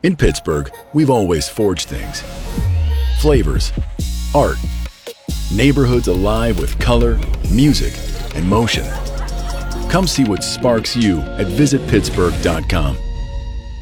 In Pittsburgh, we've always forged things. Flavors, art, neighborhoods alive with color, music, and motion. Come see what sparks you at visitpittsburgh.com.